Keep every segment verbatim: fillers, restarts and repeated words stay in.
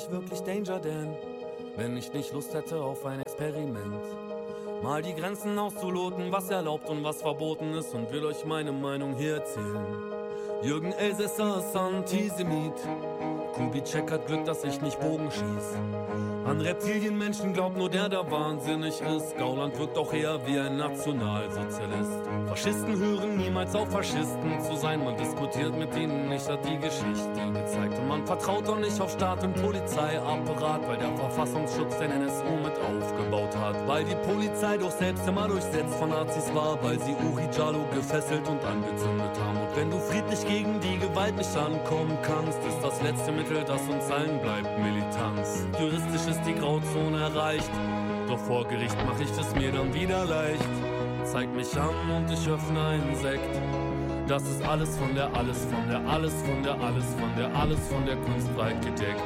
Wirklich Danger Dan, wenn ich nicht Lust hätte auf ein Experiment. Mal die Grenzen auszuloten, was erlaubt und was verboten ist, und will euch meine Meinung hier erzählen. Jürgen Elsässer ist Antisemit. Kubitschek hat Glück, dass ich nicht Bogen schieß. An Reptilienmenschen glaubt nur der, der wahnsinnig ist. Gauland wirkt doch eher wie ein Nationalsozialist. Faschisten hören niemals auf, Faschisten zu sein. Man diskutiert mit ihnen nicht, hat die Geschichte gezeigt. Und man vertraut doch nicht auf Staat und Polizeiapparat, weil der Verfassungsschutz den N S U mit aufgebaut hat. Weil die Polizei doch selbst immer durchsetzt von Nazis war, weil sie Uri Jallo gefesselt und angezündet haben. Und wenn du friedlich gegen die Gewalt nicht ankommen kannst, ist das letzte Mittel, das uns allen bleibt, Militanz. Juristisch ist die Grauzone erreicht, doch vor Gericht mach ich es mir dann wieder leicht. Zeig mich an und ich öffne einen Sekt. Das ist alles von der, alles von der, alles von der, alles von der, alles von der Kunst breit gedeckt.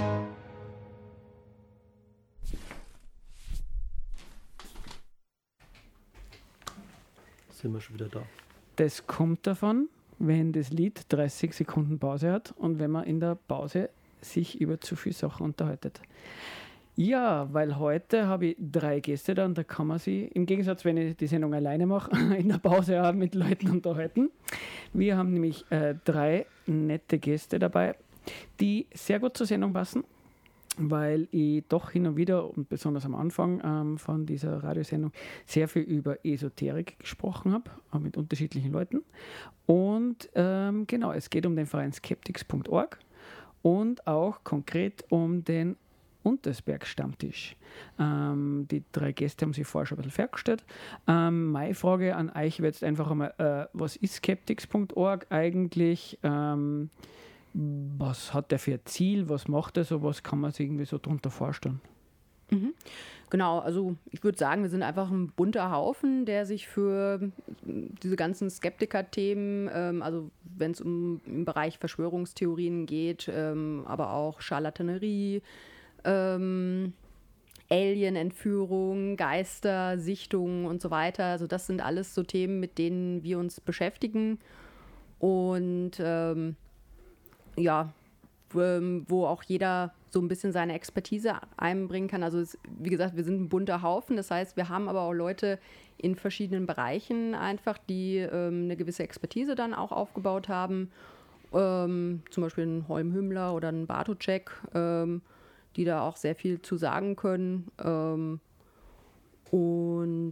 Sind wir schon wieder da. Das kommt davon, wenn das Lied dreißig Sekunden Pause hat und wenn man in der Pause sich über zu viele Sachen unterhaltet. Ja, weil heute habe ich drei Gäste da und da kann man sich, im Gegensatz, wenn ich die Sendung alleine mache, in der Pause auch mit Leuten unterhalten. Wir haben nämlich äh, drei nette Gäste dabei, die sehr gut zur Sendung passen, weil ich doch hin und wieder und besonders am Anfang ähm, von dieser Radiosendung sehr viel über Esoterik gesprochen habe, auch mit unterschiedlichen Leuten. Und ähm, genau, es geht um den Verein skeptics punkt org und auch konkret um den Untersberg-Stammtisch. Ähm, die drei Gäste haben sich vorher schon ein bisschen vorgestellt. Ähm, meine Frage an euch wäre jetzt einfach einmal, äh, was ist skeptics punkt org eigentlich? Ähm, was hat der für ein Ziel? Was macht er so? Was kann man sich irgendwie so darunter vorstellen? Mhm. Genau, also ich würde sagen, wir sind einfach ein bunter Haufen, der sich für diese ganzen Skeptiker-Themen, ähm, also wenn es um im Bereich Verschwörungstheorien geht, ähm, aber auch Charlatanerie, ähm, Alien-Entführung, Geister, Sichtungen und so weiter. Also das sind alles so Themen, mit denen wir uns beschäftigen und ähm, ja, wo, wo auch jeder so ein bisschen seine Expertise einbringen kann. Also es, wie gesagt, wir sind ein bunter Haufen. Das heißt, wir haben aber auch Leute in verschiedenen Bereichen einfach, die ähm, eine gewisse Expertise dann auch aufgebaut haben. Ähm, zum Beispiel ein Holm Hümmler oder ein Bartoschek, ähm, die da auch sehr viel zu sagen können. Ähm, und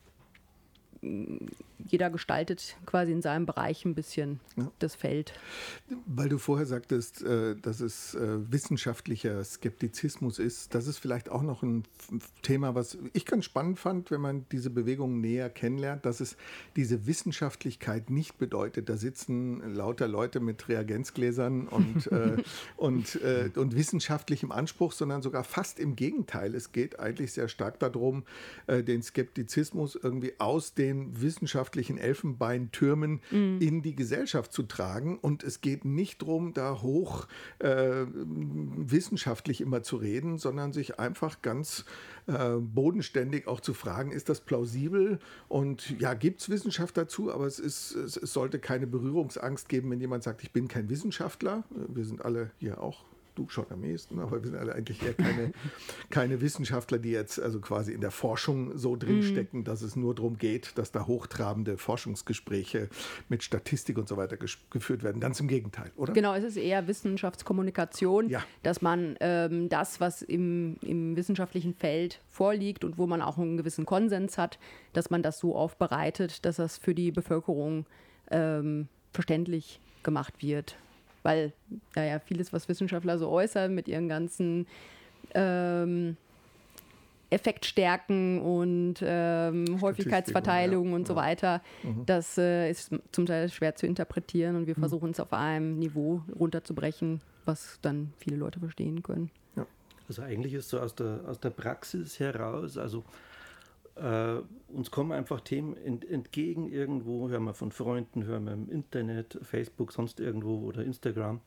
jeder gestaltet quasi in seinem Bereich ein bisschen ja. das Feld. Weil du vorher sagtest, äh, dass es äh, wissenschaftlicher Skeptizismus ist, das ist vielleicht auch noch ein Thema, was ich ganz spannend fand, wenn man diese Bewegung näher kennenlernt, dass es diese Wissenschaftlichkeit nicht bedeutet, da sitzen lauter Leute mit Reagenzgläsern und, äh, und, äh, und wissenschaftlichem Anspruch, sondern sogar fast im Gegenteil. Es geht eigentlich sehr stark darum, äh, den Skeptizismus irgendwie aus den wissenschaftlichen Elfenbeintürmen mm. in die Gesellschaft zu tragen. Und es geht nicht darum, da hoch äh, wissenschaftlich immer zu reden, sondern sich einfach ganz äh, bodenständig auch zu fragen, ist das plausibel? Und ja, gibt es Wissenschaft dazu, aber es, ist, es, es sollte keine Berührungsangst geben, wenn jemand sagt, ich bin kein Wissenschaftler. Wir sind alle hier auch, du schon am ehesten, aber wir sind alle eigentlich eher keine, keine Wissenschaftler, die jetzt also quasi in der Forschung so drinstecken, mm. dass es nur darum geht, dass da hochtrabende Forschungsgespräche mit Statistik und so weiter ges- geführt werden. Ganz im Gegenteil, oder? Genau, es ist eher Wissenschaftskommunikation, ja. dass man ähm, das, was im, im wissenschaftlichen Feld vorliegt und wo man auch einen gewissen Konsens hat, dass man das so aufbereitet, dass das für die Bevölkerung ähm, verständlich gemacht wird. Weil, naja, vieles, was Wissenschaftler so äußern mit ihren ganzen ähm, Effektstärken und ähm, Häufigkeitsverteilungen ja, und so ja. weiter, mhm. das äh, ist zum Teil schwer zu interpretieren und wir mhm. versuchen es auf einem Niveau runterzubrechen, was dann viele Leute verstehen können. Ja. Also eigentlich ist so aus der, aus der Praxis heraus, also Uh, uns kommen einfach Themen ent, entgegen irgendwo, hören wir von Freunden, hören wir im Internet, Facebook, sonst irgendwo oder Instagram.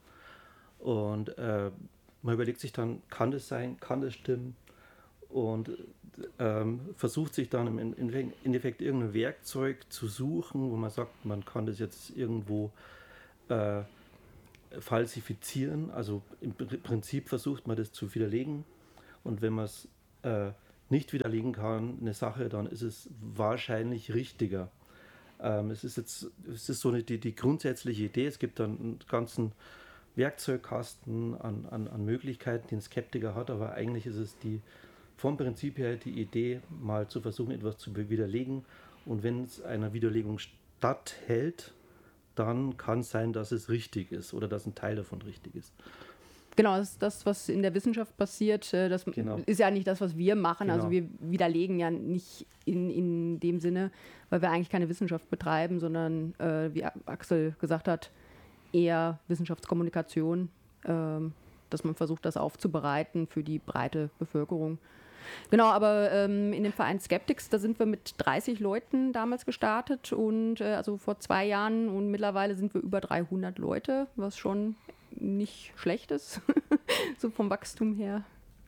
Und uh, man überlegt sich dann, kann das sein, kann das stimmen? Und ähm, versucht sich dann im Endeffekt irgendein Werkzeug zu suchen, wo man sagt, man kann das jetzt irgendwo äh, falsifizieren. Also im Prinzip versucht man das zu widerlegen. Und wenn man es äh, nicht widerlegen kann, eine Sache, dann ist es wahrscheinlich richtiger. Ähm, es ist jetzt, es ist so eine, die, die grundsätzliche Idee. Es gibt dann einen ganzen Werkzeugkasten an, an, an Möglichkeiten, die ein Skeptiker hat, aber eigentlich ist es die vom Prinzip her die Idee, mal zu versuchen, etwas zu widerlegen. Und wenn es einer Widerlegung statthält, dann kann es sein, dass es richtig ist oder dass ein Teil davon richtig ist. Genau, das ist das, was in der Wissenschaft passiert. Das genau. ist ja nicht das, was wir machen. Genau. Also wir widerlegen ja nicht in, in dem Sinne, weil wir eigentlich keine Wissenschaft betreiben, sondern, äh, wie Axel gesagt hat, eher Wissenschaftskommunikation, äh, dass man versucht, das aufzubereiten für die breite Bevölkerung. Genau, aber ähm, in dem Verein Skeptics, da sind wir mit dreißig Leuten damals gestartet und äh, also vor zwei Jahren und mittlerweile sind wir über dreihundert Leute, was schon nicht schlecht ist, so vom Wachstum her.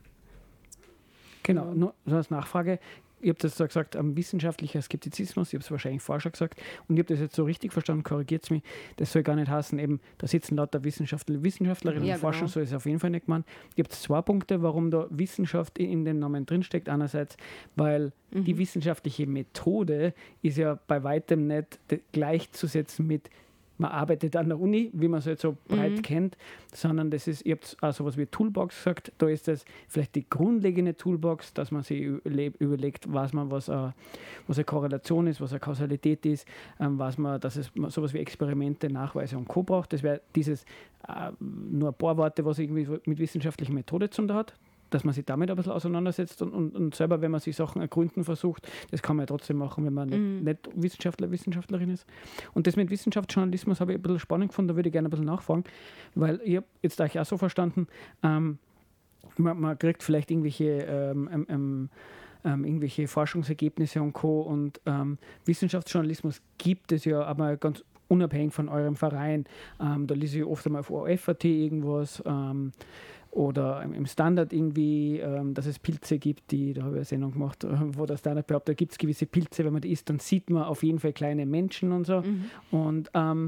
Genau, nur so als Nachfrage. Ihr habt das so gesagt, um, wissenschaftlicher Skeptizismus, ich habe es wahrscheinlich vorher schon gesagt, und ich habe das jetzt so richtig verstanden, korrigiert es mich, das soll gar nicht heißen, eben, da sitzen lauter Wissenschaftler, Wissenschaftlerinnen ja, und Forscher, genau. so ist es auf jeden Fall nicht gemeint. Ihr habt zwei Punkte, warum da Wissenschaft in, in dem Namen drinsteckt. Einerseits, weil mhm. die wissenschaftliche Methode ist ja bei weitem nicht gleichzusetzen mit man arbeitet an der Uni, wie man es jetzt so breit mhm. kennt, sondern das ist, ihr habt auch sowas wie Toolbox gesagt, da ist das vielleicht die grundlegende Toolbox, dass man sich überlegt, was man, was, uh, was eine Korrelation ist, was eine Kausalität ist, ähm, was man, dass es sowas wie Experimente, Nachweise und Co. braucht. Das wäre dieses, uh, nur ein paar Worte, was irgendwie mit wissenschaftlicher Methode zu tun hat, dass man sich damit ein bisschen auseinandersetzt und, und, und selber, wenn man sich Sachen ergründen versucht, das kann man ja trotzdem machen, wenn man mhm. nicht, nicht Wissenschaftler, Wissenschaftlerin ist. Und das mit Wissenschaftsjournalismus habe ich ein bisschen spannend gefunden, da würde ich gerne ein bisschen nachfragen, weil ich habe jetzt euch auch so verstanden, ähm, man, man kriegt vielleicht irgendwelche ähm, ähm, ähm, irgendwelche Forschungsergebnisse und Co. und ähm, Wissenschaftsjournalismus gibt es ja, aber ganz unabhängig von eurem Verein. Ähm, da lese ich oft einmal auf O F A T irgendwas, ähm, oder im Standard irgendwie, ähm, dass es Pilze gibt, die, da habe ich eine Sendung gemacht, wo der Standard behauptet, da gibt es gewisse Pilze, wenn man die isst, dann sieht man auf jeden Fall kleine Menschen und so. Mhm. Und ähm,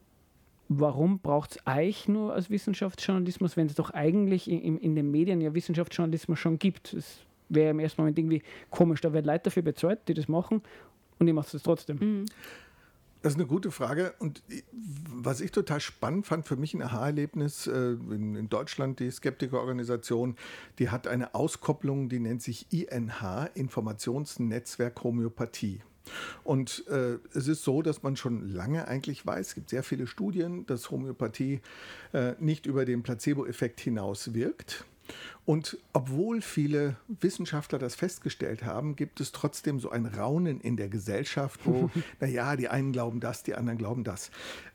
warum braucht es euch nur als Wissenschaftsjournalismus, wenn es doch eigentlich in, in den Medien ja Wissenschaftsjournalismus schon gibt? Das wäre im ersten Moment irgendwie komisch, da werden Leute dafür bezahlt, die das machen und ich mache das trotzdem. Mhm. Das ist eine gute Frage und was ich total spannend fand, für mich ein Aha-Erlebnis, in, in Deutschland die Skeptikerorganisation, die hat eine Auskopplung, die nennt sich I N H, Informationsnetzwerk Homöopathie. Und äh, es ist so, dass man schon lange eigentlich weiß, es gibt sehr viele Studien, dass Homöopathie äh, nicht über den Placebo-Effekt hinaus wirkt. Und obwohl viele Wissenschaftler das festgestellt haben, gibt es trotzdem so ein Raunen in der Gesellschaft, wo, naja, die einen glauben das, die anderen glauben das.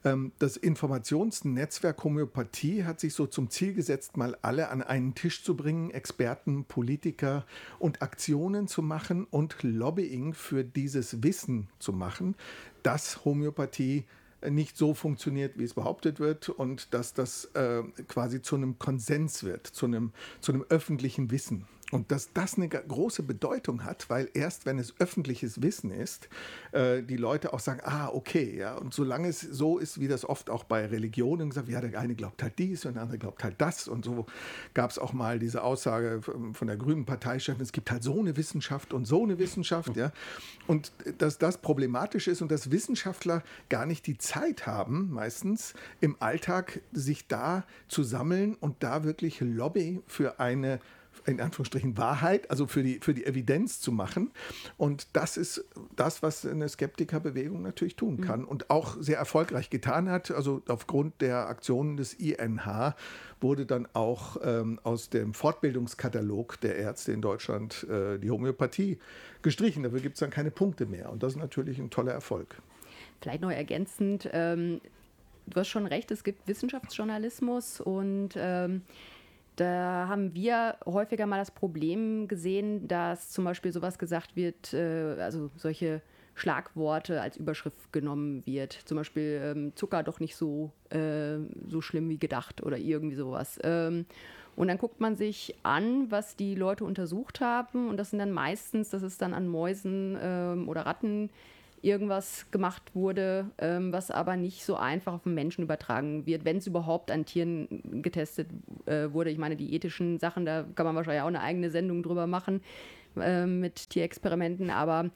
Das Informationsnetzwerk Homöopathie hat sich so zum Ziel gesetzt, mal alle an einen Tisch zu bringen, Experten, Politiker und Aktionen zu machen und Lobbying für dieses Wissen zu machen, dass Homöopathie nicht so funktioniert, wie es behauptet wird und dass das äh, quasi zu einem Konsens wird, zu einem, zu einem öffentlichen Wissen. Und dass das eine große Bedeutung hat, weil erst wenn es öffentliches Wissen ist, äh, die Leute auch sagen, ah, okay, ja. Und solange es so ist, wie das oft auch bei Religionen gesagt wird, ja, der eine glaubt halt dies und der andere glaubt halt das. Und so gab es auch mal diese Aussage von der Grünen Parteichefin, es gibt halt so eine Wissenschaft und so eine Wissenschaft, ja. Und dass das problematisch ist und dass Wissenschaftler gar nicht die Zeit haben, meistens im Alltag sich da zu sammeln und da wirklich Lobby für eine in Anführungsstrichen Wahrheit, also für die, für die Evidenz zu machen. Und das ist das, was eine Skeptikerbewegung natürlich tun kann mhm. und auch sehr erfolgreich getan hat. Also aufgrund der Aktionen des I N H wurde dann auch ähm, aus dem Fortbildungskatalog der Ärzte in Deutschland äh, die Homöopathie gestrichen. Dafür gibt es dann keine Punkte mehr. Und das ist natürlich ein toller Erfolg. Vielleicht noch ergänzend, ähm, du hast schon recht, es gibt Wissenschaftsjournalismus und ähm, da haben wir häufiger mal das Problem gesehen, dass zum Beispiel sowas gesagt wird, äh, also solche Schlagworte als Überschrift genommen wird. Zum Beispiel ähm, Zucker doch nicht so, äh, so schlimm wie gedacht oder irgendwie sowas. Ähm, und dann guckt man sich an, was die Leute untersucht haben und das sind dann meistens, das ist dann an Mäusen ähm, oder Ratten irgendwas gemacht wurde, ähm, was aber nicht so einfach auf den Menschen übertragen wird, wenn es überhaupt an Tieren getestet äh, wurde. Ich meine, die ethischen Sachen, da kann man wahrscheinlich auch eine eigene Sendung drüber machen äh, mit Tierexperimenten, aber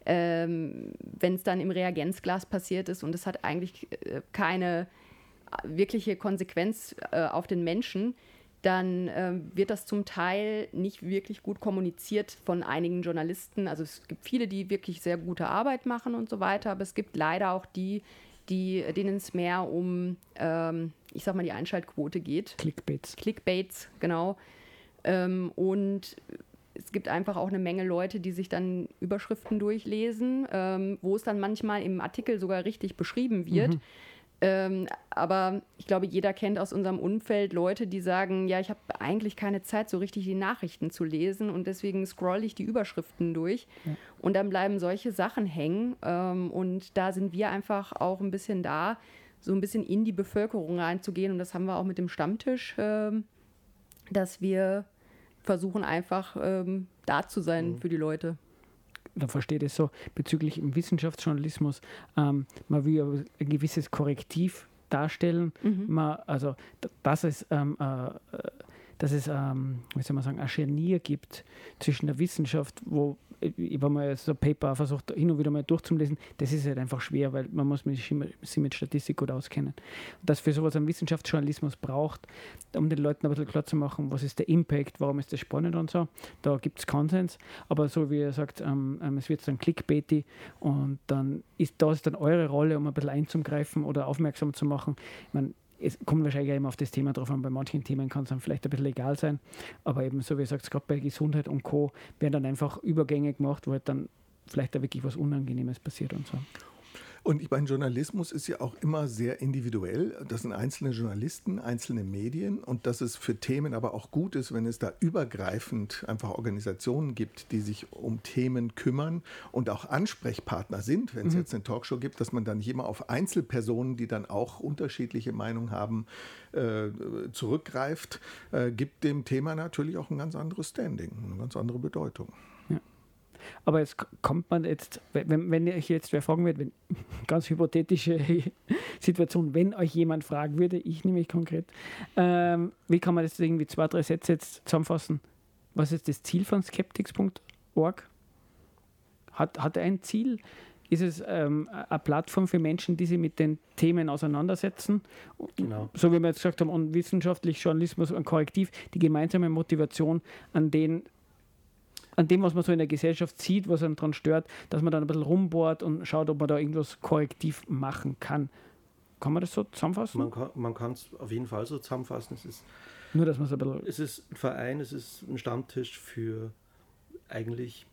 ähm, wenn es dann im Reagenzglas passiert ist und es hat eigentlich äh, keine wirkliche Konsequenz äh, auf den Menschen, dann äh, wird das zum Teil nicht wirklich gut kommuniziert von einigen Journalisten. Also es gibt viele, die wirklich sehr gute Arbeit machen und so weiter, aber es gibt leider auch die, die denen es mehr um, ähm, ich sag mal, die Einschaltquote geht. Clickbaits. Clickbaits, genau. Ähm, und es gibt einfach auch eine Menge Leute, die sich dann Überschriften durchlesen, ähm, wo es dann manchmal im Artikel sogar richtig beschrieben wird. Mhm. Ähm, aber ich glaube, jeder kennt aus unserem Umfeld Leute, die sagen, ja, ich habe eigentlich keine Zeit, so richtig die Nachrichten zu lesen und deswegen scroll ich die Überschriften durch. Ja. Und dann bleiben solche Sachen hängen. Ähm, und da sind wir einfach auch ein bisschen da, so ein bisschen in die Bevölkerung reinzugehen. Und das haben wir auch mit dem Stammtisch, ähm, dass wir versuchen einfach ähm, da zu sein mhm. für die Leute. Da versteht es so, bezüglich im Wissenschaftsjournalismus, ähm, man will ein gewisses Korrektiv darstellen, mhm. man, also dass es, ähm, äh, dass es ähm, wie soll man sagen, ein Scharnier gibt zwischen der Wissenschaft, wo ich habe mal so ein Paper versucht, hin und wieder mal durchzulesen, das ist halt einfach schwer, weil man muss sich mit Statistik gut auskennen. Und dass für sowas einen Wissenschaftsjournalismus braucht, um den Leuten ein bisschen klar zu machen, was ist der Impact, warum ist das spannend und so, da gibt es Konsens, aber so wie er sagt, ähm, es wird dann clickbaity und dann ist das dann eure Rolle, um ein bisschen einzugreifen oder aufmerksam zu machen. Ich meine, es kommt wahrscheinlich auch immer auf das Thema drauf an. Bei manchen Themen kann es dann vielleicht ein bisschen egal sein, aber eben so wie ihr sagt, gerade bei Gesundheit und Co. werden dann einfach Übergänge gemacht, wo halt dann vielleicht da wirklich was Unangenehmes passiert und so. Und ich meine, Journalismus ist ja auch immer sehr individuell. Das sind einzelne Journalisten, einzelne Medien und dass es für Themen aber auch gut ist, wenn es da übergreifend einfach Organisationen gibt, die sich um Themen kümmern und auch Ansprechpartner sind, wenn es mhm. jetzt eine Talkshow gibt, dass man dann nicht immer auf Einzelpersonen, die dann auch unterschiedliche Meinungen haben, äh, zurückgreift, äh, gibt dem Thema natürlich auch ein ganz anderes Standing, eine ganz andere Bedeutung. Aber jetzt kommt man jetzt, wenn, wenn ich jetzt wer fragen würde, wenn, ganz hypothetische Situation, wenn euch jemand fragen würde, ich nämlich konkret, ähm, wie kann man das irgendwie zwei, drei Sätze jetzt zusammenfassen? Was ist das Ziel von skeptics punkt org? Hat, hat er ein Ziel? Ist es ähm, eine Plattform für Menschen, die sich mit den Themen auseinandersetzen? Genau. So wie wir jetzt gesagt haben, und wissenschaftlich, Journalismus und Korrektiv, die gemeinsame Motivation, an den an dem, was man so in der Gesellschaft sieht, was einen daran stört, dass man dann ein bisschen rumbohrt und schaut, ob man da irgendwas korrektiv machen kann. Kann man das so zusammenfassen? Man kann es auf jeden Fall so zusammenfassen. Es ist, Nur, dass man es ein bisschen... Es ist ein Verein, es ist ein Stammtisch für eigentlich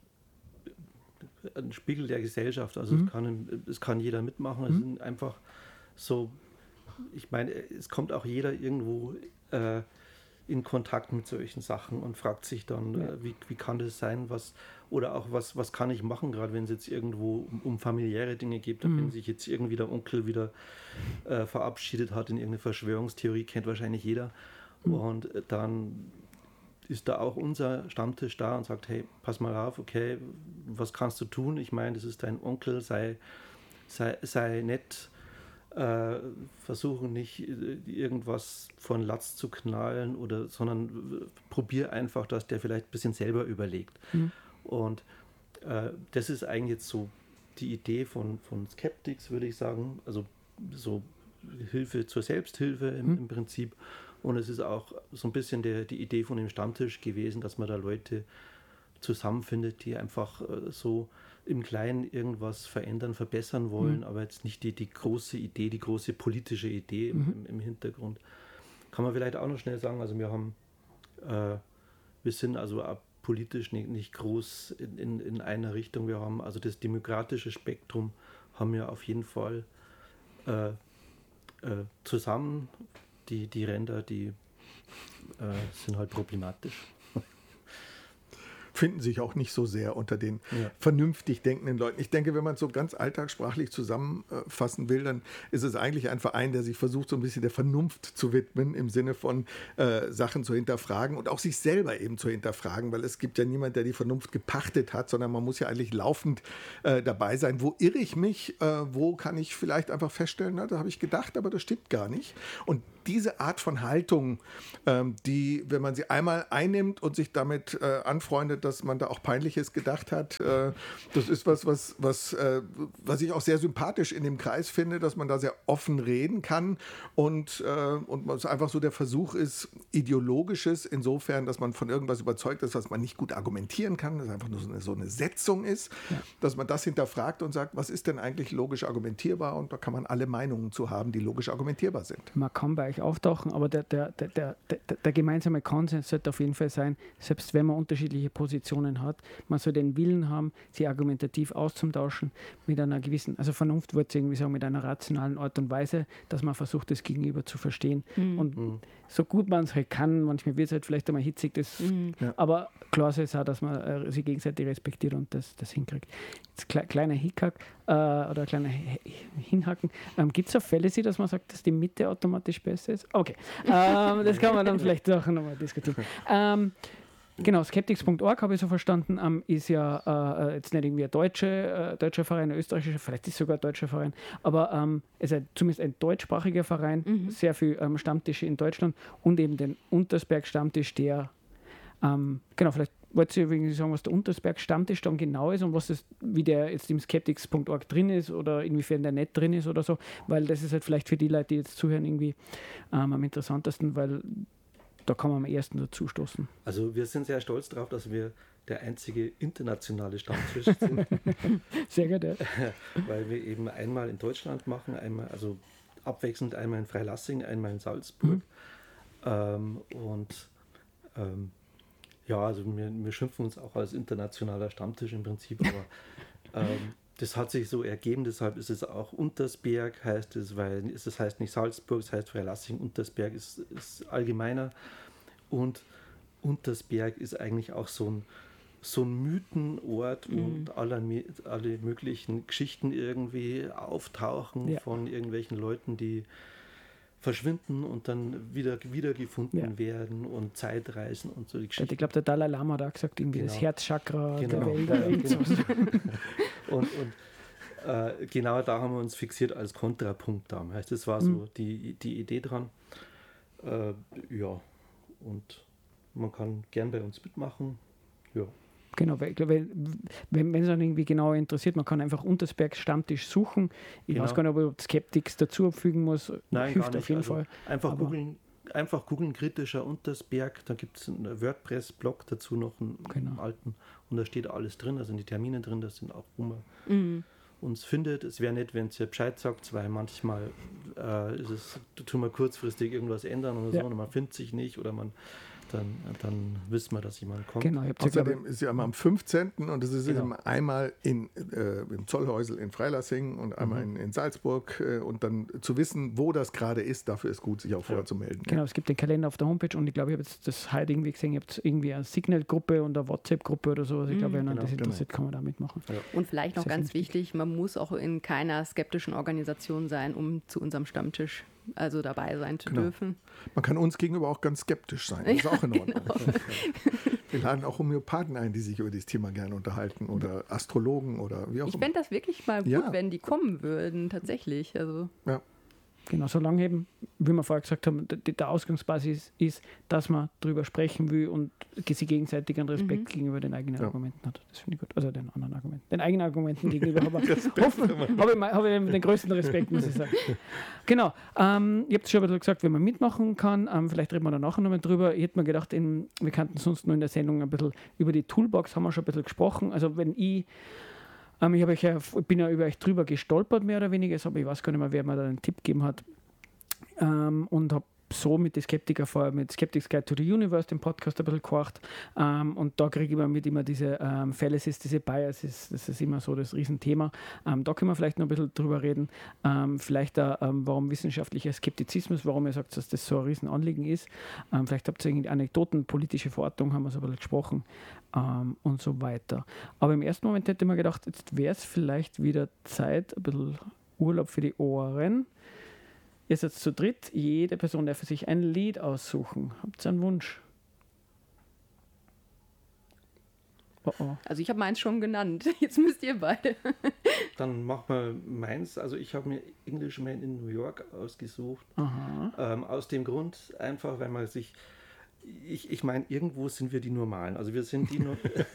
ein Spiegel der Gesellschaft. Also mhm. es, kann, es kann jeder mitmachen. Es mhm. sind einfach so, ich meine, es kommt auch jeder irgendwo... Äh, in Kontakt mit solchen Sachen und fragt sich dann, ja. äh, wie, wie kann das sein, was oder auch was, was kann ich machen, gerade wenn es jetzt irgendwo um, um familiäre Dinge geht, mhm. wenn sich jetzt irgendwie der Onkel wieder äh, verabschiedet hat in irgendeine Verschwörungstheorie, kennt wahrscheinlich jeder. Mhm. Und äh, dann ist da auch unser Stammtisch da und sagt, hey, pass mal auf, okay, was kannst du tun? Ich meine, das ist dein Onkel, sei, sei, sei nett, Äh, versuchen nicht irgendwas von Latz zu knallen oder, sondern äh, probier einfach, dass der vielleicht ein bisschen selber überlegt. Mhm. Und äh, das ist eigentlich jetzt so die Idee von, von Skeptics, würde ich sagen. Also so Hilfe zur Selbsthilfe im, mhm. im Prinzip. Und es ist auch so ein bisschen der, die Idee von dem Stammtisch gewesen, dass man da Leute zusammenfindet, die einfach äh, so im Kleinen irgendwas verändern, verbessern wollen, mhm. aber jetzt nicht die, die große Idee, die große politische Idee mhm. im, im Hintergrund. Kann man vielleicht auch noch schnell sagen, also wir haben, äh, wir sind also auch politisch nicht, nicht groß in, in, in einer Richtung. Wir haben also das demokratische Spektrum haben wir auf jeden Fall äh, äh, zusammen. Die, die Ränder, die äh, sind halt problematisch. finden sich auch nicht so sehr unter den Ja. vernünftig denkenden Leuten. Ich denke, wenn man es so ganz alltagssprachlich zusammenfassen will, dann ist es eigentlich ein Verein, der sich versucht, so ein bisschen der Vernunft zu widmen, im Sinne von äh, Sachen zu hinterfragen und auch sich selber eben zu hinterfragen, weil es gibt ja niemand, der die Vernunft gepachtet hat, sondern man muss ja eigentlich laufend äh, dabei sein. Wo irre ich mich? Äh, wo kann ich vielleicht einfach feststellen, na, da habe ich gedacht, aber das stimmt gar nicht. Und diese Art von Haltung, ähm, die, wenn man sie einmal einnimmt und sich damit äh, anfreundet, dass man da auch Peinliches gedacht hat, äh, das ist was, was, was, äh, was ich auch sehr sympathisch in dem Kreis finde, dass man da sehr offen reden kann und, äh, und es einfach so der Versuch ist, Ideologisches insofern, dass man von irgendwas überzeugt ist, was man nicht gut argumentieren kann, dass einfach nur so eine, so eine Setzung ist, ja. dass man das hinterfragt und sagt, was ist denn eigentlich logisch argumentierbar, und da kann man alle Meinungen zu haben, die logisch argumentierbar sind. Man kann bei euch auftauchen, aber der, der, der, der, der, der gemeinsame Konsens sollte auf jeden Fall sein, selbst wenn man unterschiedliche Positionen hat, man soll den Willen haben, sie argumentativ auszutauschen mit einer gewissen, also Vernunft würde ich irgendwie sagen, mit einer rationalen Art und Weise, dass man versucht, das Gegenüber zu verstehen. Mhm. Und mhm. so gut man es halt kann, manchmal wird es halt vielleicht einmal hitzig, das, mhm. ja. aber klar ist es auch, dass man äh, sich gegenseitig respektiert und das, das hinkriegt. Jetzt kle- kleiner Hickhack äh, oder kleiner H- Hinhaken. Ähm, Gibt es auch Fälle, dass man sagt, dass die Mitte automatisch besser ist? Okay, ähm, das kann man dann vielleicht auch nochmal diskutieren. Ähm, Genau, skeptics punkt org habe ich so verstanden, ähm, ist ja äh, jetzt nicht irgendwie ein deutsche, äh, deutscher Verein, ein österreichischer, vielleicht ist es sogar ein deutscher Verein, aber ähm, es ist zumindest ein deutschsprachiger Verein, mhm. sehr viel ähm, Stammtische in Deutschland und eben den Untersberg-Stammtisch, der, ähm, genau, vielleicht wollt ihr irgendwie sagen, was der Untersberg-Stammtisch dann genau ist und was das, wie der jetzt im skeptics punkt org drin ist oder inwiefern der nicht drin ist oder so, weil das ist halt vielleicht für die Leute, die jetzt zuhören, irgendwie ähm, am interessantesten, weil da kann man am ersten dazu stoßen. Also wir sind sehr stolz darauf, dass wir der einzige internationale Stammtisch sind. Sehr gut, ja. Weil wir eben einmal in Deutschland machen, einmal, also abwechselnd einmal in Freilassing, einmal in Salzburg. Mhm. Ähm, und ähm, ja, also wir, wir schimpfen uns auch als internationaler Stammtisch im Prinzip, aber ähm, das hat sich so ergeben, deshalb ist es auch Untersberg, heißt es, weil es heißt nicht Salzburg, es heißt Freilassing. Untersberg ist, ist allgemeiner. Und Untersberg ist eigentlich auch so ein, so ein Mythenort, wo mhm. alle, alle möglichen Geschichten irgendwie auftauchen ja. von irgendwelchen Leuten, die verschwinden und dann wieder wiedergefunden ja. werden und Zeitreisen und so die Geschichten. Ich glaube, der Dalai Lama hat auch gesagt, irgendwie genau. das Herzchakra genau. der Welt. Ja, genau. und und äh, genau da haben wir uns fixiert als Kontrapunkt da. Heißt, das war so mhm. die, die Idee dran. Äh, ja, und man kann gern bei uns mitmachen. Ja. Genau, weil, wenn, wenn es dann irgendwie genau interessiert, man kann einfach Untersberg Stammtisch suchen. Ich genau. weiß gar nicht, ob ich Skeptics dazu fügen muss. Nein, hilft gar nicht. auf jeden also Fall. Einfach googeln, einfach googeln, kritischer Untersberg. Da gibt es einen WordPress-Blog dazu noch, einen, genau. einen alten. Und da steht alles drin, da sind die Termine drin, das sind auch, wo man mhm. uns findet. Es wäre nett, wenn ihr Bescheid sagt, weil manchmal äh, ist es, tun wir kurzfristig irgendwas ändern oder ja. so und man findet sich nicht oder man Dann, dann wissen wir, dass jemand kommt. Genau, außerdem ist ja immer am fünfzehnten und es ist genau. einmal in, äh, im Zollhäusel in Freilassing und einmal mhm. in, in Salzburg äh, und dann zu wissen, wo das gerade ist, dafür ist gut, sich auch vorher ja. zu melden. Genau, ja. es gibt den Kalender auf der Homepage und ich glaube, ich habe jetzt das heute irgendwie gesehen, ihr habt irgendwie eine Signal-Gruppe und eine WhatsApp-Gruppe oder so. Also ich mhm. glaube, wenn man genau, das interessiert, genau. kann man da mitmachen. Ja. Und vielleicht noch ganz wichtig, man muss auch in keiner skeptischen Organisation sein, um zu unserem Stammtisch also dabei sein zu genau. dürfen. Man kann uns gegenüber auch ganz skeptisch sein. Das ist auch in Ordnung. Genau. Wir laden auch Homöopathen ein, die sich über dieses Thema gerne unterhalten oder Astrologen oder wie auch ich immer. Ich fände das wirklich mal gut, ja. wenn die kommen würden, tatsächlich. Also. Ja. Genau, solange eben, wie wir vorher gesagt haben, die, der Ausgangsbasis ist, dass man darüber sprechen will und sich gegenseitig einen Respekt mhm. gegenüber den eigenen ja. Argumenten hat. Das finde ich gut. Also den anderen Argumenten. Den eigenen Argumenten gegenüber habe ich, habe ich, habe ich den größten Respekt, muss ich sagen. Genau. Ähm, ich habe es schon ein bisschen gesagt, wenn man mitmachen kann, ähm, vielleicht reden wir da nachher nochmal drüber. Ich hätte mir gedacht, in, wir könnten sonst nur in der Sendung ein bisschen über die Toolbox haben wir schon ein bisschen gesprochen. Also wenn ich Ähm, ich, euch ja, ich bin ja über euch drüber gestolpert, mehr oder weniger, aber ich weiß gar nicht mehr, wer mir da einen Tipp gegeben hat. Ähm, und habe so mit den Skeptiker vor, mit Skeptics Guide to the Universe, dem Podcast ein bisschen gehorcht. Ähm, und da kriege ich immer mit immer diese ähm, Fallacies, diese Biases, das ist immer so das Riesenthema. Ähm, da können wir vielleicht noch ein bisschen drüber reden. Ähm, vielleicht auch, ähm, warum wissenschaftlicher Skeptizismus, warum ihr sagt, dass das so ein Riesenanliegen ist. Ähm, vielleicht habt ihr irgendwie Anekdoten, politische Verortung, haben wir so ein bisschen gesprochen ähm, und so weiter. Aber im ersten Moment hätte ich mir gedacht, jetzt wäre es vielleicht wieder Zeit, ein bisschen Urlaub für die Ohren. Ihr seid zu dritt, jede Person darf für sich ein Lied aussuchen. Habt ihr einen Wunsch? Oh oh. Also ich habe meins schon genannt. Jetzt müsst ihr beide. Dann machen wir meins. Also ich habe mir Englishman in New York ausgesucht. Ähm, aus dem Grund einfach, weil man sich... Ich, ich meine, irgendwo sind wir die Normalen. Also wir sind die nur.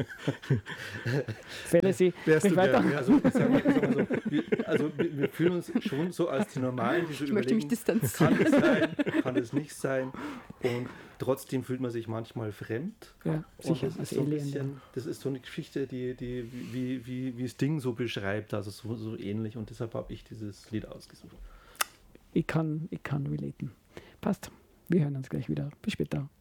Fallacy, Wärst du weiter. Ja, also, sagen wir, sagen wir so, wir, also wir, wir fühlen uns schon so als die Normalen, die so Ich möchte mich überlegen, distanzieren. kann es sein, kann es nicht sein. Und trotzdem fühlt man sich manchmal fremd. Ja, Und sicher, das als ist, so ein Alien. bisschen, das ist so eine Geschichte, die, die wie, wie, wie Sting so beschreibt, also so, so ähnlich. Und deshalb habe ich dieses Lied ausgesucht. Ich kann, ich kann relaten. Passt. Wir hören uns gleich wieder. Bis später.